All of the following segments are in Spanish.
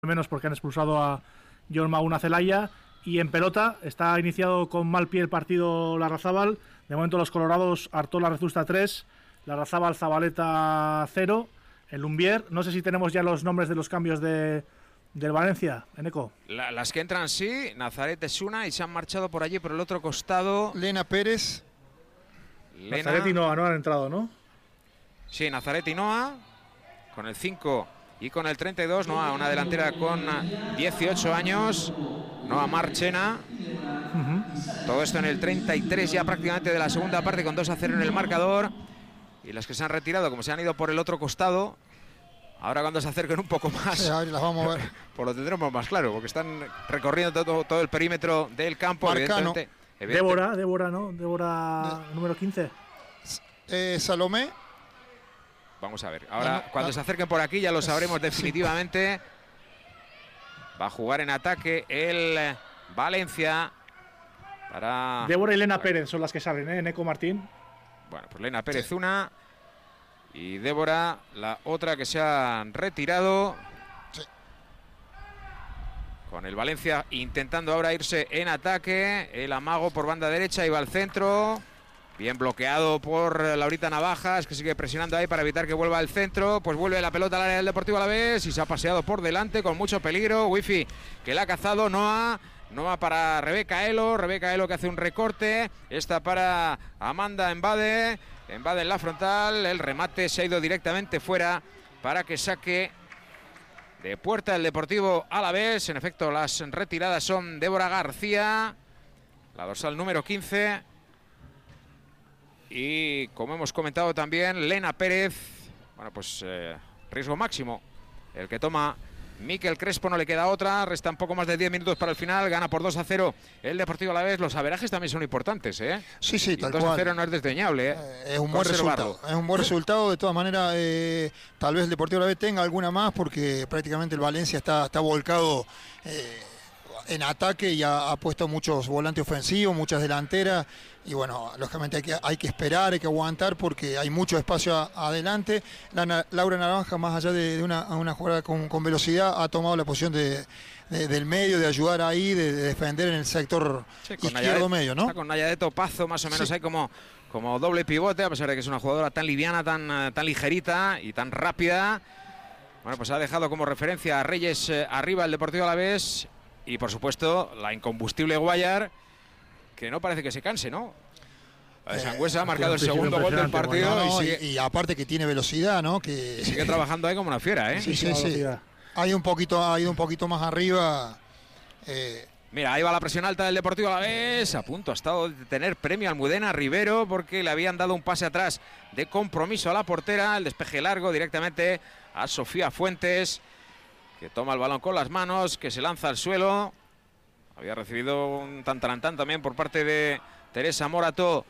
menos porque han expulsado a John Maguna Celaya. Y en pelota está iniciado con mal pie el partido Larrazábal. De momento los colorados, Artola Rezusta 3, Larrazábal Zabaleta 0, el Lumbier. No sé si tenemos ya los nombres de los cambios del Valencia, Eneco. Las que entran sí, Nazaret es una y se han marchado por allí por el otro costado. Lena Pérez. Nazaret y Noa no han entrado, ¿no? Sí, Nazaret y Noa con el 5 y con el 32. Noa, una delantera con 18 años. Noa Marchena. Todo esto en el 33 ya prácticamente de la segunda parte, con 2-0 en el marcador. Y las que se han retirado, como se han ido por el otro costado, ahora cuando se acerquen un poco más, sí, ahora las vamos a ver. Pues lo tendremos más claro, porque están recorriendo todo el perímetro del campo. Marcano. Débora, ¿no? Débora número 15. Salomé. Vamos a ver. Ahora, cuando se acerquen por aquí ya lo sabremos definitivamente. Va a jugar en ataque el Valencia para... Débora y Lena Pérez son las que salen, ¿eh? Neco Martín. Bueno, pues Lena Pérez una y Débora la otra que se ha retirado. Sí. Con el Valencia intentando ahora irse en ataque. El amago por banda derecha, iba al centro. Bien bloqueado por Laurita Navajas, que sigue presionando ahí para evitar que vuelva al centro. Pues vuelve la pelota al área del Deportivo Alavés y se ha paseado por delante con mucho peligro. Wifi que la ha cazado Noa para Rebeca Elo que hace un recorte. Esta para Amanda Embade en la frontal. El remate se ha ido directamente fuera para que saque de puerta el Deportivo Alavés. En efecto, las retiradas son Débora García, la dorsal número 15. Y como hemos comentado también, Lena Pérez. Bueno, pues riesgo máximo el que toma Miquel Crespo, no le queda otra. Restan poco más de 10 minutos para el final. Gana por 2-0 el Deportivo Alavés. Los averajes también son importantes, ¿eh? Sí, tal cual. 2-0 no es desdeñable, ¿eh? Es un buen resultado. Es un buen resultado. De todas maneras, tal vez el Deportivo Alavés tenga alguna más, porque prácticamente el Valencia está volcado en ataque y ha puesto muchos volantes ofensivos, muchas delanteras. Y bueno, lógicamente hay que esperar, hay que aguantar porque hay mucho espacio adelante. Laura Naranja, más allá de una jugada con velocidad, ha tomado la posición del medio, de ayudar ahí, de defender en el sector izquierdo medio, ¿no? Está con Naya de Topazo, más o menos, sí. Hay como doble pivote, a pesar de que es una jugadora tan liviana, tan ligerita y tan rápida. Bueno, pues ha dejado como referencia a Reyes arriba el Deportivo Alavés. Y por supuesto, la incombustible Guayar, que no parece que se canse, ¿no? La de Sangüesa ha marcado el segundo gol del partido. Y aparte que tiene velocidad, ¿no? Que sigue trabajando ahí como una fiera, ¿eh? Sí. Ha ido un poquito más arriba. Mira, ahí va la presión alta del Deportivo Alavés. A punto ha estado de tener premio Almudena Rivero, porque le habían dado un pase atrás de compromiso a la portera. El despeje largo directamente a Sofía Fuentes, que toma el balón con las manos, que se lanza al suelo. Había recibido un tantarantán también por parte de Teresa Morató.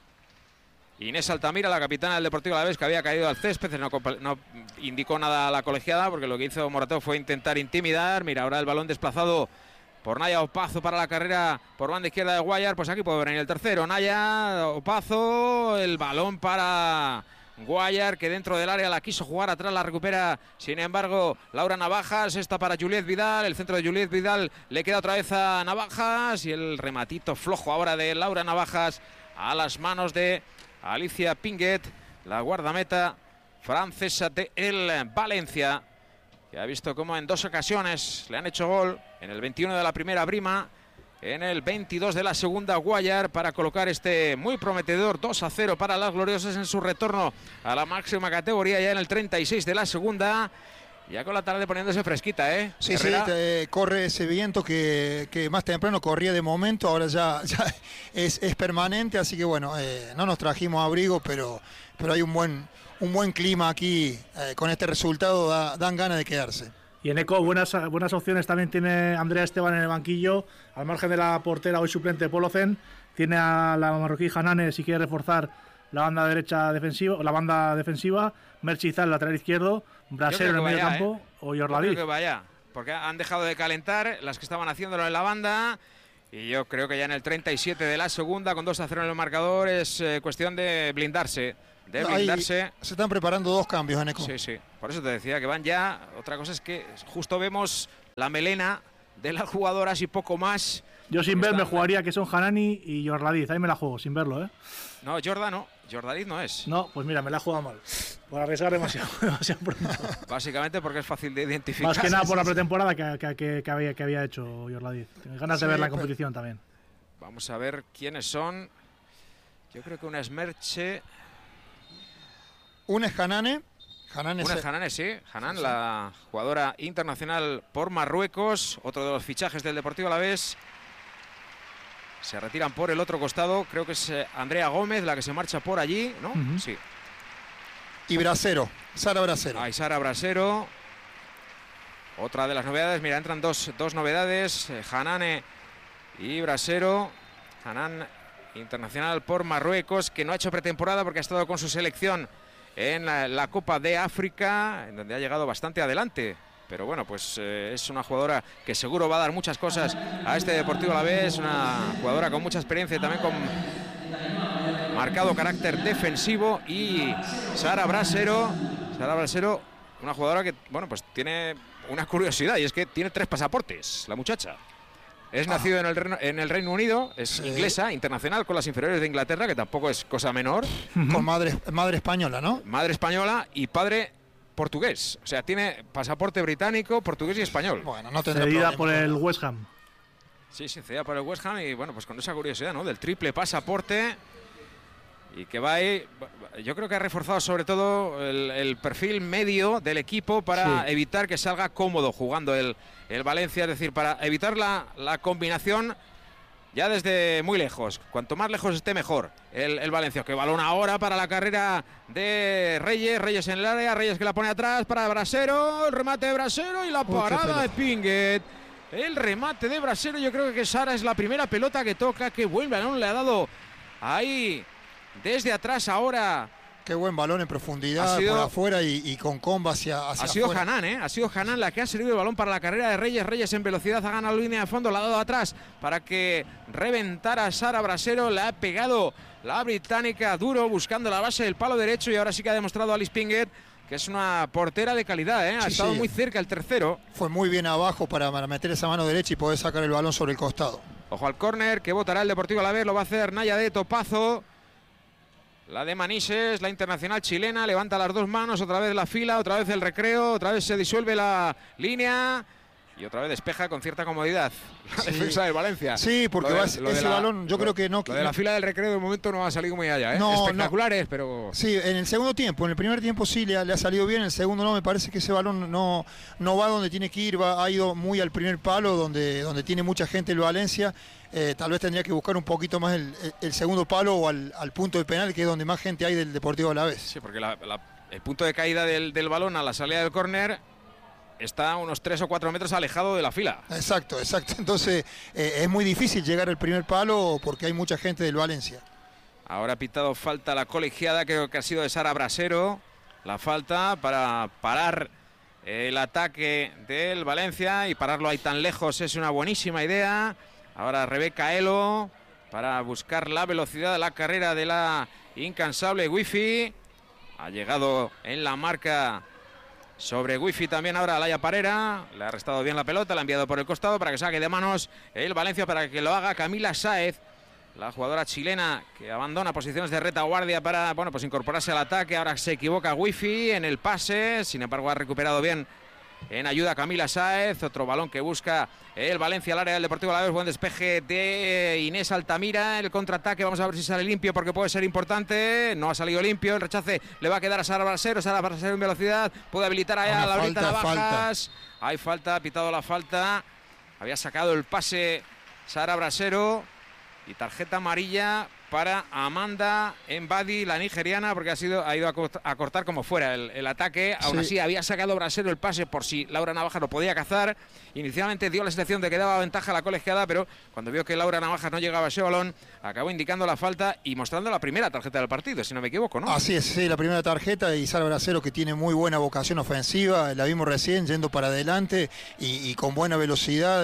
Inés Altamira, la capitana del Deportivo Alavés, que había caído al césped. No indicó nada a la colegiada, porque lo que hizo Morató fue intentar intimidar. Mira, ahora el balón desplazado por Naya Opazo para la carrera por banda izquierda de Guayar. Pues aquí puede venir el tercero. Naya Opazo, el balón para Guayar, que dentro del área la quiso jugar atrás, la recupera sin embargo Laura Navajas. Esta para Juliet Vidal, el centro de Juliet Vidal le queda otra vez a Navajas, y el rematito flojo ahora de Laura Navajas a las manos de Alicia Pinguet, la guardameta francesa de el Valencia, que ha visto cómo en 2 ocasiones le han hecho gol, en el 21 de la primera Brima, en el 22 de la segunda Guayar, para colocar este muy prometedor 2-0 para las gloriosas en su retorno a la máxima categoría, ya en el 36 de la segunda. Ya con la tarde poniéndose fresquita, ¿eh? Sí, corre ese viento que más temprano corría de momento, ahora ya es permanente, así que bueno, no nos trajimos abrigo, pero hay un buen clima aquí, con este resultado dan ganas de quedarse. Y en Eco, buenas opciones también tiene Andrea Esteban en el banquillo, al margen de la portera hoy suplente Polocen. Tiene a la marroquí Hanane, si quiere reforzar la banda derecha defensiva, la banda defensiva, Merchizal, lateral izquierdo, Brasero en el medio campo, o Yorladiz. Creo que vaya, porque han dejado de calentar las que estaban haciéndolo en la banda, y yo creo que ya en el 37 de la segunda, con 2-0 en el marcador, es cuestión de blindarse. Se están preparando 2 cambios, Eneco. Sí, por eso te decía que van ya. Otra cosa es que justo vemos la melena de las jugadoras y poco más. Yo sin ver me jugaría que son Hanani y Yorladiz. Ahí me la juego, sin verlo, ¿eh? No, Jordaliz no es. No, pues mira, me la he jugado mal. Por arriesgar demasiado pronto. Básicamente porque es fácil de identificar. Más que nada por la pretemporada que había hecho Yorladiz. Tengo ganas de verla en competición también. Vamos a ver quiénes son. Yo creo que una es Merche. Una es Hanane. Una es Hanane, sí. Hanan, la jugadora internacional por Marruecos. Otro de los fichajes del Deportivo Alavés. Se retiran por el otro costado. Creo que es Andrea Gómez la que se marcha por allí, ¿no? Sí. Y Brasero, Sara Brasero. Hay Sara Brasero. Otra de las novedades. Mira, entran dos novedades. Hanane y Brasero. Hanan, internacional por Marruecos, que no ha hecho pretemporada porque ha estado con su selección en la Copa de África, en donde ha llegado bastante adelante. Pero bueno, pues es una jugadora que seguro va a dar muchas cosas a este Deportivo Alavés. Una jugadora con mucha experiencia y también con marcado carácter defensivo. Y Sara Brasero, una jugadora que, bueno, pues tiene una curiosidad, y es que tiene 3 pasaportes, la muchacha. Es nacido en el Reino Unido, es inglesa, internacional con las inferiores de Inglaterra, que tampoco es cosa menor. Con madre española, ¿no? Madre española y padre portugués. O sea, tiene pasaporte británico, portugués y español. Bueno, no tendrá cedida problema. por el West Ham. Sí, cedida por el West Ham y bueno, pues con esa curiosidad, ¿no? Del triple pasaporte. Y que va ahí, yo creo que ha reforzado sobre todo el perfil medio del equipo para evitar que salga cómodo jugando el Valencia, es decir, para evitar la combinación ya desde muy lejos. Cuanto más lejos esté, mejor el Valencia. Que balón ahora para la carrera de Reyes en el área, Reyes que la pone atrás para Brasero, el remate de Brasero y la parada de Pinget. El remate de Brasero, yo creo que Sara es la primera pelota que toca, que buen balón le ha dado ahí desde atrás ahora. Qué buen balón en profundidad por afuera y con comba hacia ha sido afuera. Hanan, ¿eh? Ha sido Hanan la que ha servido el balón para la carrera de Reyes. Reyes en velocidad ha ganado la línea de fondo, la ha dado atrás para que reventara a Sara Brasero. Le ha pegado la británica duro buscando la base del palo derecho y ahora sí que ha demostrado Alice Pinget que es una portera de calidad, ¿eh? Ha estado muy cerca el tercero. Fue muy bien abajo para meter esa mano derecha y poder sacar el balón sobre el costado. Ojo al córner que botará el Deportivo Alavés, lo va a hacer Naya de Topazo. La de Manises, la internacional chilena, levanta las 2 manos, otra vez la fila, otra vez el recreo, otra vez se disuelve la línea y otra vez despeja con cierta comodidad la defensa del Valencia. Sí, porque ese balón yo creo que no... Lo de la fila del recreo de momento no ha salido muy allá, ¿eh? Espectaculares, pero... Sí, en el segundo tiempo, en el primer tiempo sí le ha salido bien, en el segundo no, me parece que ese balón no va donde tiene que ir, ha ido muy al primer palo, donde tiene mucha gente el Valencia. Tal vez tendría que buscar un poquito más el segundo palo o al punto de penal, que es donde más gente hay del Deportivo Alavés. Sí, porque el punto de caída del balón a la salida del córner está a unos 3 o 4 metros alejado de la fila. Exacto. Entonces es muy difícil llegar al primer palo porque hay mucha gente del Valencia. Ahora ha pitado falta la colegiada, creo que ha sido de Sara Brasero. La falta para parar el ataque del Valencia, y pararlo ahí tan lejos es una buenísima idea. Ahora Rebeca Elo para buscar la velocidad de la carrera de la incansable Wifi. Ha llegado en la marca sobre Wifi también ahora Laia Parera. Le ha restado bien la pelota, la ha enviado por el costado para que saque de manos el Valencia, para que lo haga Camila Sáez, la jugadora chilena que abandona posiciones de retaguardia para, bueno, pues incorporarse al ataque. Ahora se equivoca Wifi en el pase, sin embargo ha recuperado bien en ayuda Camila Sáez. Otro balón que busca el Valencia al área del Deportivo Alavés. Buen despeje de Inés Altamira. El contraataque, vamos a ver si sale limpio porque puede ser importante. No ha salido limpio, el rechace le va a quedar a Sara Brasero. Sara Brasero en velocidad, puede habilitar allá a Laurita Navajas. Hay falta, ha pitado la falta. Había sacado el pase Sara Brasero. Y tarjeta amarilla para Amanda Mbadi, la nigeriana, porque ha ido a cortar como fuera el ataque. Aún así había sacado Brasero el pase por si Laura Navajas lo podía cazar. Inicialmente dio la sensación de que daba ventaja a la colegiada, pero cuando vio que Laura Navajas no llegaba a ese balón, acabó indicando la falta y mostrando la primera tarjeta del partido, si no me equivoco, ¿no? Así es, sí, la primera tarjeta, y Sara Brasero, que tiene muy buena vocación ofensiva, la vimos recién yendo para adelante y con buena velocidad.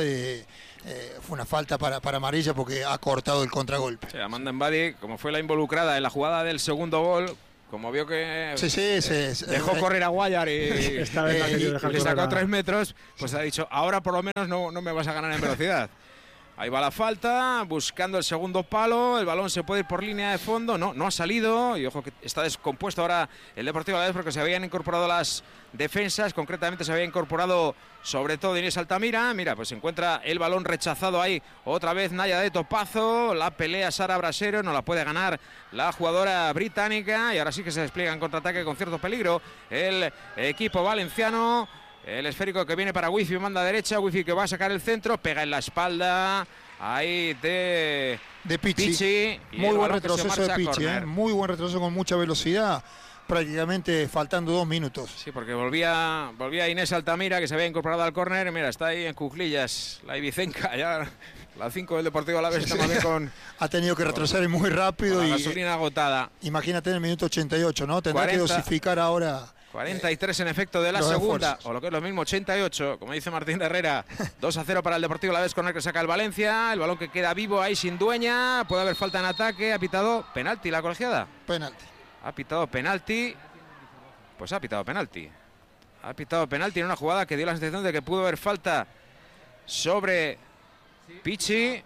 Fue una falta para amarilla porque ha cortado el contragolpe. Sí, Amanda Mbadi, como fue la involucrada en la jugada del segundo gol, como vio que Sí, dejó correr a Guayar y le sacó 3 metros, pues ha dicho, ahora por lo menos no me vas a ganar en velocidad. Ahí va la falta, buscando el segundo palo, el balón se puede ir por línea de fondo, no ha salido, y ojo que está descompuesto ahora el Deportivo Alavés porque se habían incorporado las defensas, concretamente se había incorporado sobre todo Inés Altamira. Mira, pues se encuentra el balón rechazado ahí, otra vez Naya de Topazo, la pelea Sara Brasero, no la puede ganar la jugadora británica, y ahora sí que se despliega en contraataque con cierto peligro el equipo valenciano. El esférico que viene para Wifi, manda derecha, Wifi que va a sacar el centro, pega en la espalda ahí de Pichi. Muy buen retroceso de Pichi, muy buen retroceso con mucha velocidad, prácticamente faltando 2 minutos. Sí, porque volvía Inés Altamira, que se había incorporado al córner. Mira, está ahí en cuclillas la ibicenca, ya la 5 del Deportivo Alavés está más bien con... Ha tenido que retroceder muy rápido. Con la y gasolina agotada. Imagínate en el minuto 88, ¿no? Tendrá que dosificar ahora... 43 en efecto de la segunda, o lo que es lo mismo, 88, como dice Martín Herrera. 2-0 para el Deportivo Alavés, con el que saca el Valencia. El balón que queda vivo ahí sin dueña. Puede haber falta en ataque. Ha pitado penalti la colegiada. Penalti. Ha pitado penalti. Pues ha pitado penalti. Ha pitado penalti en una jugada que dio la sensación de que pudo haber falta sobre Pichi.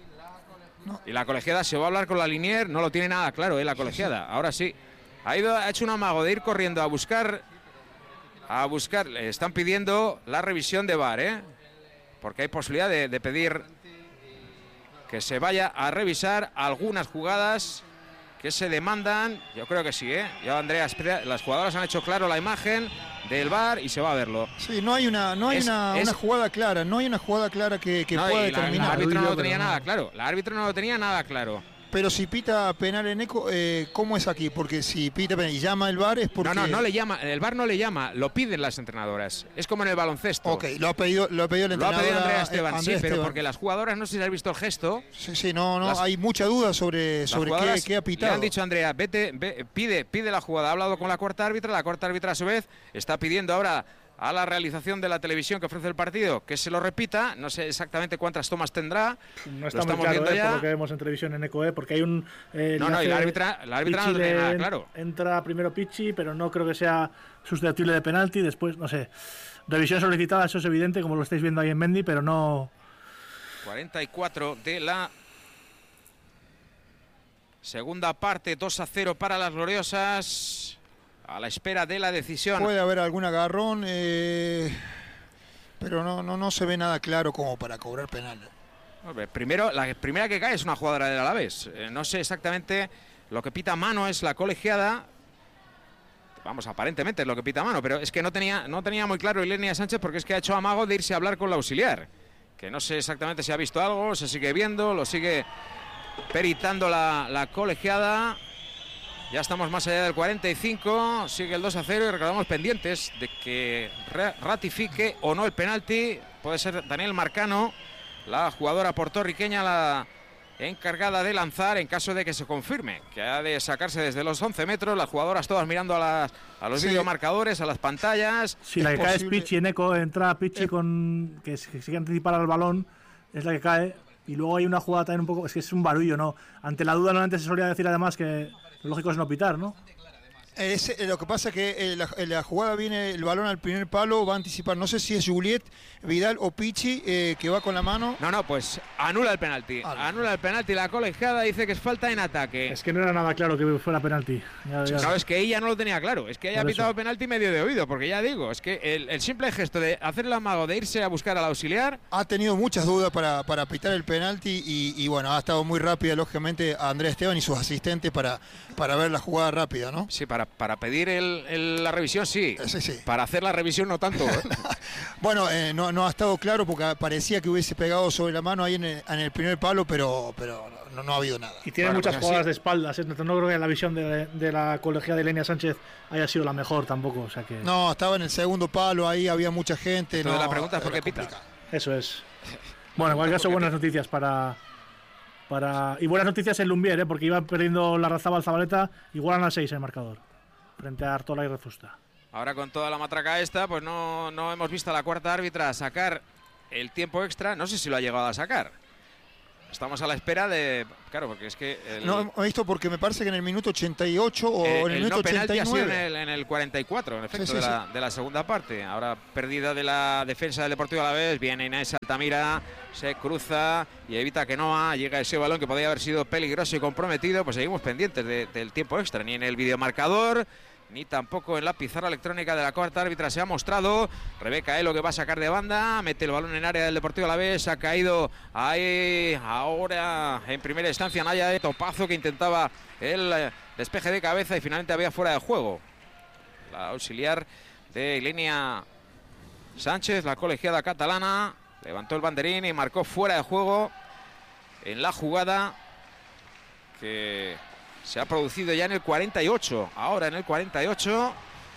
Y la colegiada se va a hablar con la Linier. No lo tiene nada claro, la colegiada. Ahora sí. Ha hecho un amago de ir corriendo a buscar. Le están pidiendo la revisión de VAR, porque hay posibilidad de pedir que se vaya a revisar algunas jugadas que se demandan. Yo creo que sí, Ya Andrea, las jugadoras han hecho claro la imagen del VAR y se va a verlo. Sí, no hay una jugada clara, no hay una jugada clara que pueda determinar. La árbitro no lo tenía nada claro. La árbitro no lo tenía nada claro. Pero si pita penal en Eco, ¿cómo es aquí? Porque si pita penal y llama el VAR es porque... No le llama, el VAR no le llama, lo piden las entrenadoras. Es como en el baloncesto. Ok, lo ha pedido el entrenador. Lo ha pedido Andrea Esteban, sí, pero porque las jugadoras, no sé si has visto el gesto. Sí, hay mucha duda sobre qué ha pitado. Le han dicho a Andrea, pide la jugada. Ha hablado con la cuarta árbitra a su vez está pidiendo ahora a la realización de la televisión que ofrece el partido que se lo repita. No sé exactamente cuántas tomas tendrá. No está muy claro, por lo que vemos en televisión en ECO, porque hay un... y la árbitra no lo tiene nada claro. Entra primero Pichi, pero no creo que sea susceptible de penalti. Después, no sé, revisión solicitada, eso es evidente, como lo estáis viendo ahí en Mendy, pero no... 44 de la segunda parte, 2-0 para las gloriosas. A la espera de la decisión. Puede haber algún agarrón, pero no se ve nada claro como para cobrar penal. Primero, la primera que cae es una jugadora del Alavés. No sé exactamente lo que pita mano es la colegiada. Vamos, aparentemente es lo que pita mano, pero es que no tenía muy claro Ilenia Sánchez, porque es que ha hecho amago de irse a hablar con la auxiliar. Que no sé exactamente si ha visto algo, se sigue viendo, lo sigue peritando la colegiada. Ya estamos más allá del 45, sigue el 2-0 y recordamos pendientes de que ratifique o no el penalti. Puede ser Daniel Marcano, la jugadora puertorriqueña, la encargada de lanzar en caso de que se confirme, que ha de sacarse desde los 11 metros, las jugadoras todas mirando a los videomarcadores, a las pantallas. Si la que cae es Pichi en Eco, entra Pichi con que sigue anticipar al balón, es la que cae. Y luego hay una jugada también un poco, es que es un barullo, ¿no? Ante la duda normalmente se solía decir además que lo lógico es no pitar, ¿no? Lo que pasa es que la jugada viene, el balón al primer palo, va a anticipar, no sé si es Juliet, Vidal o Pichi, que va con la mano. No, pues anula el penalti. Anula el penalti, la colegiada dice que es falta en ataque. Es que no era nada claro que fuera penalti. No, es que ella no lo tenía claro, es que ella ha pitado penalti medio de oído, porque ya digo, es que el simple gesto de hacer el amago de irse a buscar al auxiliar... Ha tenido muchas dudas para pitar el penalti y bueno, ha estado muy rápida, lógicamente, a Andrea Esteban y sus asistentes para ver la jugada rápida, ¿no? Sí, para pedir la revisión, sí. Sí. Para hacer la revisión no tanto. Bueno, no ha estado claro porque parecía que hubiese pegado sobre la mano ahí en el primer palo, pero no ha habido nada. Y tiene muchas jugadas de espaldas, no creo que la visión de la colegiada de Ilenia Sánchez haya sido la mejor tampoco. O sea que... No, estaba en el segundo palo, ahí había mucha gente. La pregunta es por qué pita. Eso es. Bueno, en cualquier caso, buenas noticias y buenas noticias en Lumbier, porque iba perdiendo la Larrazábal Zabaleta, igualan a 6 en el marcador, frente a Artola y Rezusta. Ahora con toda la matraca esta, pues no hemos visto a la cuarta árbitra sacar el tiempo extra. No sé si lo ha llegado a sacar. Estamos a la espera de... Claro, porque es que... No he visto porque me parece que en el minuto 88 o en el minuto no penalti 89. Ha sido en el 44, en efecto, de la segunda parte. Ahora perdida de la defensa del Deportivo Alavés. Viene Inés Altamira, se cruza y evita que Noa llega ese balón que podría haber sido peligroso y comprometido. Pues seguimos pendientes del tiempo extra, ni en el videomarcador, ni tampoco en la pizarra electrónica de la cuarta árbitra se ha mostrado. Rebeca Elo, que va a sacar de banda, mete el balón en área del Deportivo Alavés, ha caído ahí ahora en primera instancia Naya de Topazo, que intentaba el despeje de cabeza y finalmente había fuera de juego. La auxiliar de Ilenia Sánchez, la colegiada catalana, levantó el banderín y marcó fuera de juego en la jugada que se ha producido ya en el 48. Ahora en el 48.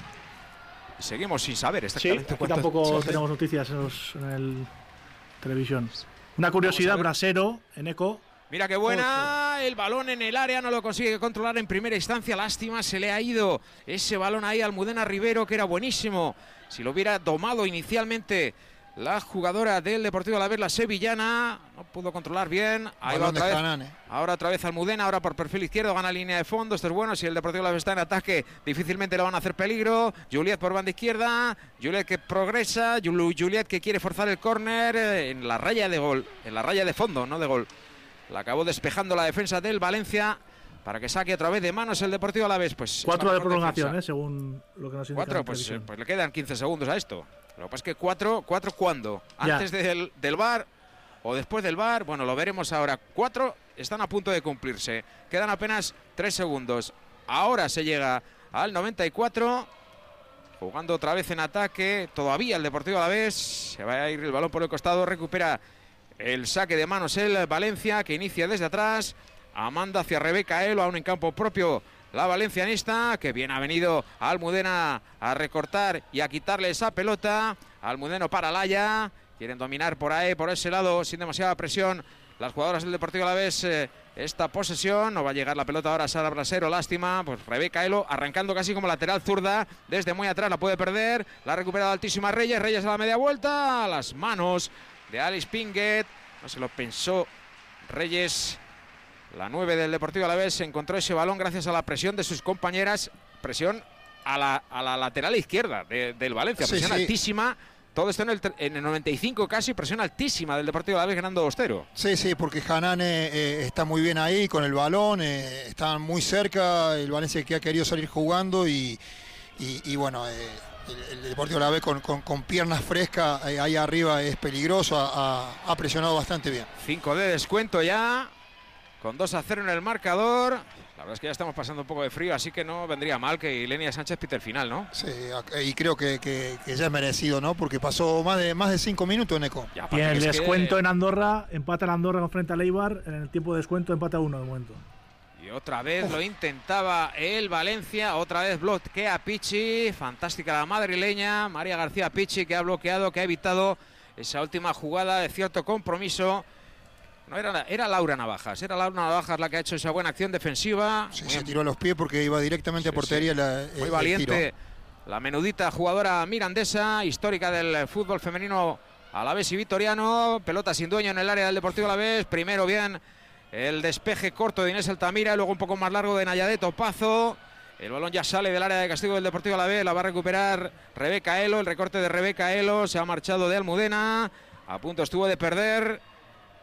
Seguimos sin saber exactamente cuánto. Tampoco tenemos noticias en el televisión. Una curiosidad, Brasero en Eco. Mira qué buena, el balón en el área, no lo consigue controlar en primera instancia, lástima, se le ha ido ese balón ahí a Almudena Rivero, que era buenísimo. Si lo hubiera domado inicialmente la jugadora del Deportivo Alavés, la sevillana, no pudo controlar bien. Ahí va otra vez. Ahora otra vez Almudena, ahora por perfil izquierdo, gana línea de fondo. Esto es bueno, si el Deportivo Alavés está en ataque, difícilmente le van a hacer peligro. Juliet por banda izquierda, Juliet que progresa, Juliet que quiere forzar el córner en la raya de gol, en la raya de fondo, no de gol. La acabó despejando la defensa del Valencia para que saque otra vez de manos el Deportivo Alavés. Pues 4 de prolongación, según lo que nos indica. 4, pues le quedan 15 segundos a esto. Lo que pasa es que 4 ¿cuándo? ¿Antes del VAR o después del VAR? Bueno, lo veremos ahora. 4 están a punto de cumplirse. Quedan apenas 3 segundos. Ahora se llega al 94. Jugando otra vez en ataque. Todavía el Deportivo Alavés. Se va a ir el balón por el costado. Recupera el saque de manos el Valencia, que inicia desde atrás. Manda hacia Rebeca Elo, aún en campo propio. La valencianista, que bien ha venido a Almudena a recortar y a quitarle esa pelota. Almudeno para Laya. Quieren dominar por ahí, por ese lado, sin demasiada presión. Las jugadoras del Deportivo Alavés, esta posesión. No va a llegar la pelota ahora a Sara Brasero, lástima. Pues Rebeca Elo arrancando casi como lateral zurda. Desde muy atrás la puede perder. La ha recuperado altísima Reyes. Reyes a la media vuelta. A las manos de Alice Pinguet. No se lo pensó Reyes. La 9 del Deportivo Alavés encontró ese balón gracias a la presión de sus compañeras. Presión a la lateral izquierda del Valencia. Presión altísima. Todo esto en el 95 casi. Presión altísima del Deportivo Alavés ganando 2-0. Sí, porque Hanan está muy bien ahí con el balón. Está muy cerca. El Valencia que ha querido salir jugando. Y bueno, el Deportivo Alavés con piernas frescas ahí arriba es peligroso. Ha presionado bastante bien. 5 de descuento ya. Con 2-0 en el marcador. La verdad es que ya estamos pasando un poco de frío, así que no vendría mal que Ilenia Sánchez pite el final, ¿no? Sí, y creo que ya es merecido, ¿no? Porque pasó más de 5 minutos, Neco. Y en el descuento en Andorra, empata en Andorra frente a Leibar. En el tiempo de descuento empata 1 de momento. Y otra vez lo intentaba el Valencia, otra vez bloquea Pichi. Fantástica la madrileña, María García Pichi, que ha bloqueado, que ha evitado esa última jugada de cierto compromiso. No era Laura Navajas, la que ha hecho esa buena acción defensiva. Sí, se tiró a los pies porque iba directamente a portería. Muy valiente la menudita jugadora mirandesa, histórica del fútbol femenino alavés y vitoriano. Pelota sin dueño en el área del Deportivo Alavés. Primero bien el despeje corto de Inés Altamira, y luego un poco más largo de Naya de Topazo. El balón ya sale del área de castigo del Deportivo Alavés, la va a recuperar Rebeca Elo. El recorte de Rebeca Elo, se ha marchado de Almudena. A punto estuvo de perder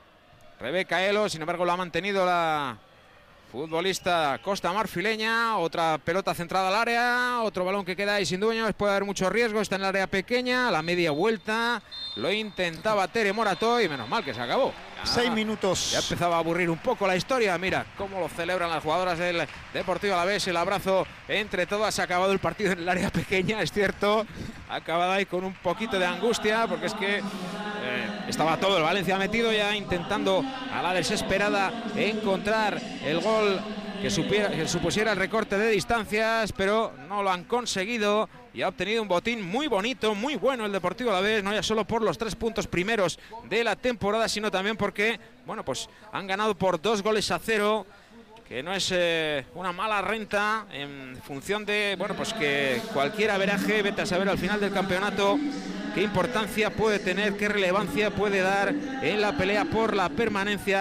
Rebeca Elo, sin embargo lo ha mantenido la futbolista costa marfileña. Otra pelota centrada al área, otro balón que queda ahí sin dueño. Puede haber mucho riesgo, está en el área pequeña. La media vuelta, lo intentaba Tere Morató y menos mal que se acabó. 6 minutos. Ya empezaba a aburrir un poco la historia. Mira cómo lo celebran las jugadoras del Deportivo Alavés. El abrazo entre todas. Se ha acabado el partido en el área pequeña, es cierto. Ha acabado ahí con un poquito de angustia, porque es que estaba todo el Valencia metido ya, intentando a la desesperada encontrar el gol que supusiera el recorte de distancias, pero no lo han conseguido y ha obtenido un botín muy bonito, muy bueno el Deportivo Alavés, no ya solo por los 3 puntos primeros de la temporada, sino también porque, bueno, pues han ganado por 2-0, que no es una mala renta en función de, bueno, pues que cualquier averaje, vete a saber al final del campeonato qué importancia puede tener, qué relevancia puede dar en la pelea por la permanencia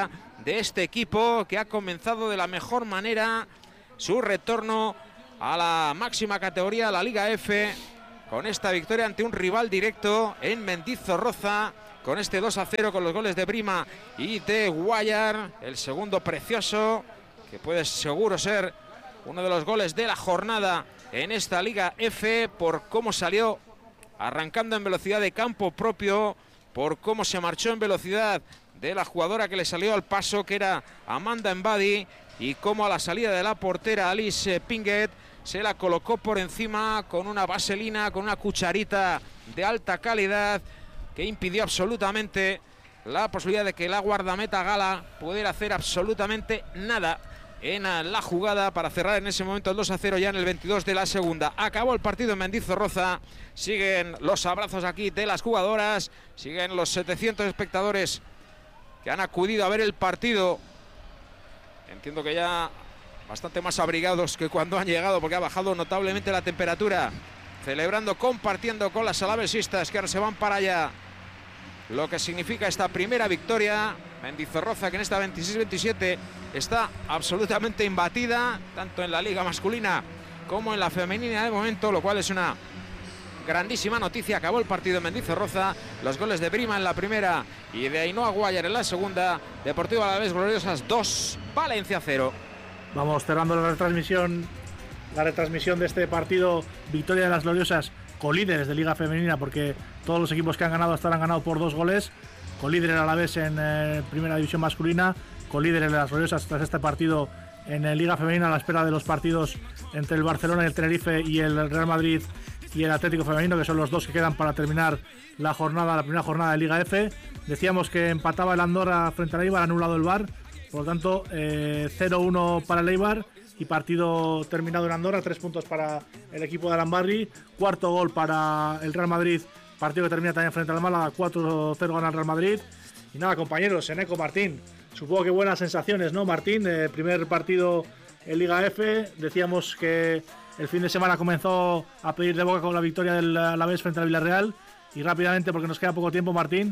de este equipo que ha comenzado de la mejor manera su retorno a la máxima categoría, la Liga F, con esta victoria ante un rival directo en Mendizorroza, con este 2-0 con los goles de Brima y de Guayar, el segundo precioso, que puede seguro ser uno de los goles de la jornada en esta Liga F, por cómo salió arrancando en velocidad de campo propio, por cómo se marchó en velocidad de la jugadora que le salió al paso, que era Amanda Embadi, y cómo a la salida de la portera Alice Pinget se la colocó por encima con una vaselina, con una cucharita de alta calidad, que impidió absolutamente la posibilidad de que la guardameta Gala pudiera hacer absolutamente nada en la jugada para cerrar en ese momento el 2-0 ya en el 22 de la segunda. Acabó el partido en Mendizorroza, siguen los abrazos aquí de las jugadoras, siguen los 700 espectadores que han acudido a ver el partido. Entiendo que ya bastante más abrigados que cuando han llegado, porque ha bajado notablemente la temperatura. Celebrando, compartiendo con las alavesistas que ahora se van para allá. Lo que significa esta primera victoria. Mendizorroza, que en esta 26-27 está absolutamente imbatida, tanto en la liga masculina como en la femenina de momento, lo cual es una grandísima noticia. Acabó el partido en Mendizorroza, los goles de Brima en la primera y de Ainhoa Guayar en la segunda. Deportivo Alavés Gloriosas 2, Valencia 0. Vamos cerrando la retransmisión de este partido. Victoria de las Gloriosas, colíderes de Liga Femenina, porque todos los equipos que han ganado hasta ahora han ganado por 2 goles. Colíder a la vez en Primera División Masculina, colíder de las Gloriosas tras este partido en Liga Femenina, a la espera de los partidos entre el Barcelona y el Tenerife y el Real Madrid y el Atlético Femenino, que son los dos que quedan para terminar la primera jornada de Liga F. Decíamos que empataba el Andorra frente al Eibar, anulado el VAR, por lo tanto 0-1 para el Eibar y partido terminado en Andorra, 3 puntos para el equipo de Arambarri, cuarto gol para el Real Madrid. Partido que termina también frente al Málaga, 4-0 gana el Real Madrid. Y nada, compañeros, Eneco, Martín, supongo que buenas sensaciones, ¿no, Martín? Primer partido en Liga F. Decíamos que el fin de semana comenzó a pedir de boca con la victoria del Alavés frente al Villarreal. Y rápidamente, porque nos queda poco tiempo, Martín,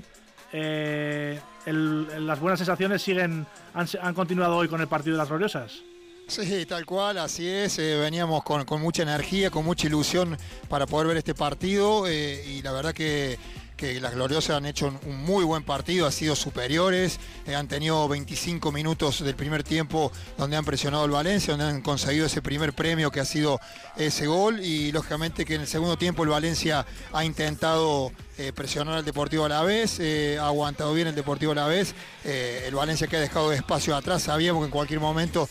las buenas sensaciones han continuado hoy con el partido de las Gloriosas. Sí, tal cual, así es. Veníamos con mucha energía, con mucha ilusión para poder ver este partido y la verdad que las Gloriosas han hecho un muy buen partido, han sido superiores, han tenido 25 minutos del primer tiempo donde han presionado al Valencia, donde han conseguido ese primer premio que ha sido ese gol, y lógicamente que en el segundo tiempo el Valencia ha intentado presionar al Deportivo Alavés, ha aguantado bien el Deportivo Alavés, el Valencia que ha dejado espacio atrás, sabíamos que en cualquier momento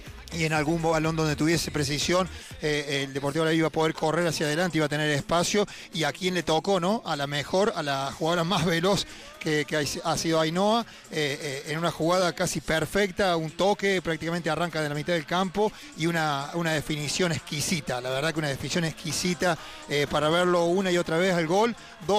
y en algún balón donde tuviese precisión, el Deportivo Alavés iba a poder correr hacia adelante, iba a tener espacio, y a quien le tocó, ¿no? A la jugadora más veloz que ha sido Ainhoa, en una jugada casi perfecta, un toque, prácticamente arranca de la mitad del campo, y una definición exquisita, la verdad que una definición exquisita para verlo una y otra vez al gol,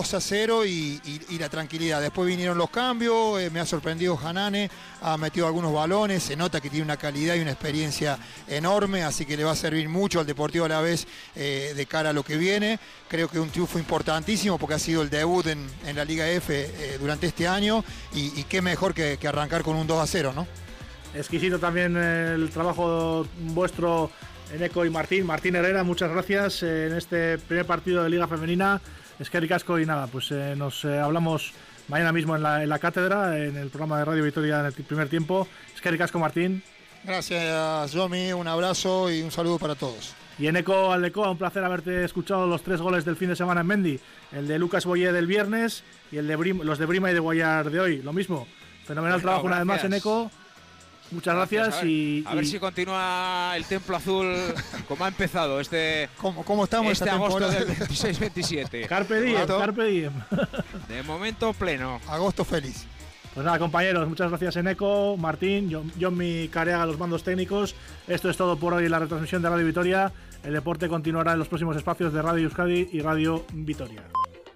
2-0 y la tranquilidad. Después vinieron los cambios, me ha sorprendido Hanane, ha metido algunos balones, se nota que tiene una calidad y una experiencia enorme, así que le va a servir mucho al Deportivo Alavés de cara a lo que viene. Creo que un triunfo importantísimo porque ha sido el debut en la Liga F durante este año y qué mejor que arrancar con un 2-0, ¿no? Exquisito también el trabajo vuestro, Eneco y Martín. Martín Herrera, muchas gracias en este primer partido de Liga Femenina. Eskerrik asko, y nada, pues nos hablamos mañana mismo en la cátedra, en el programa de Radio Vitoria en el primer tiempo. Eskerrik asko, Martín. Gracias, Yomi, un abrazo y un saludo para todos. Y Eneco Aldecoa, un placer haberte escuchado los 3 goles del fin de semana en Mendi. El de Lucas Boyer del viernes y el de los de Brima y de Guayar de hoy. Lo mismo. Fenomenal trabajo una vez más, Eneco. Muchas gracias. A ver si continúa el Templo Azul como ha empezado ¿Cómo estamos este agosto del 26-27. Carpe diem, carpe diem. De momento pleno. Agosto feliz. Pues nada, compañeros, muchas gracias, Eneco, Martín, Jonmi Careaga, los mandos técnicos. Esto es todo por hoy en la retransmisión de Radio Vitoria. El deporte continuará en los próximos espacios de Radio Euskadi y Radio Vitoria.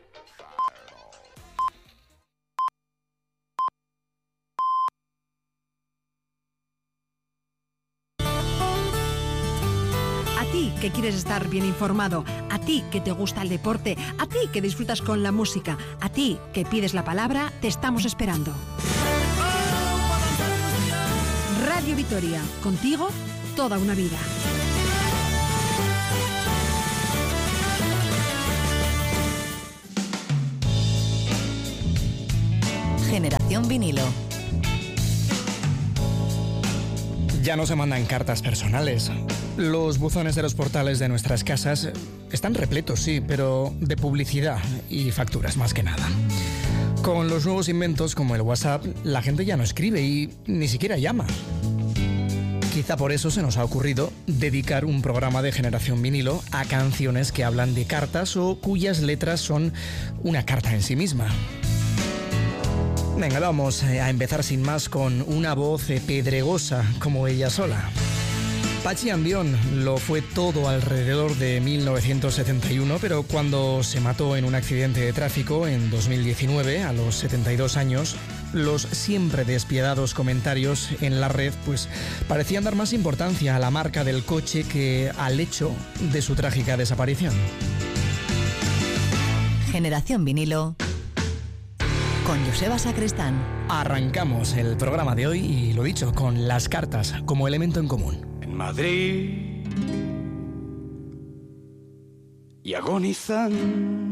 A ti que quieres estar bien informado, a ti que te gusta el deporte, a ti que disfrutas con la música, a ti que pides la palabra, te estamos esperando. Radio Vitoria, contigo toda una vida. Generación Vinilo. Ya no se mandan cartas personales. Los buzones de los portales de nuestras casas están repletos, sí, pero de publicidad y facturas más que nada. Con los nuevos inventos como el WhatsApp, la gente ya no escribe y ni siquiera llama. Quizá por eso se nos ha ocurrido dedicar un programa de Generación Vinilo a canciones que hablan de cartas o cuyas letras son una carta en sí misma. Venga, vamos a empezar sin más con una voz pedregosa como ella sola. Patxi Andión lo fue todo alrededor de 1971, pero cuando se mató en un accidente de tráfico en 2019, a los 72 años, los siempre despiadados comentarios en la red pues parecían dar más importancia a la marca del coche que al hecho de su trágica desaparición. Generación Vinilo con Joseba Sacristán. Arrancamos el programa de hoy y lo dicho, con las cartas como elemento en común. En Madrid y agonizan